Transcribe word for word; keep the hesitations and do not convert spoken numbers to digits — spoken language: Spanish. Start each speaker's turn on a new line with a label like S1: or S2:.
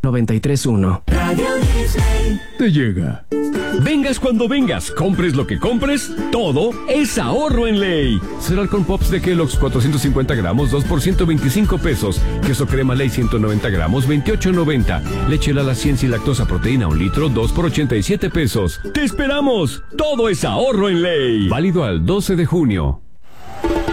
S1: noventa y tres uno.
S2: Radio Disney
S3: te llega. Vengas cuando vengas, compres lo que compres, todo es ahorro en Ley. Cereal con Pops de Kellogg's cuatrocientos cincuenta gramos, dos por ciento veinticinco pesos. Queso crema Ley ciento noventa gramos, veintiocho noventa. Leche Lala cien sin lactosa proteína un litro, dos por ochenta y siete pesos. ¡Te esperamos! Todo es ahorro en Ley. Válido al doce de junio.